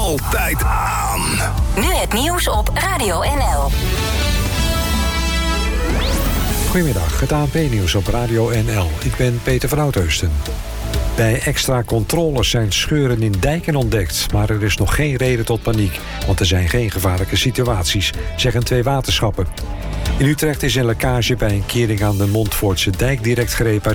altijd aan. Nu het nieuws op Radio NL. Goedemiddag, het ANP-nieuws op Radio NL. Ik ben Peter van Oudheusden. Bij extra controles zijn scheuren in dijken ontdekt, maar er is nog geen reden tot paniek, want er zijn geen gevaarlijke situaties, zeggen 2 waterschappen. In Utrecht is een lekkage bij een kering aan de Montfoortse dijk direct gerepareerd.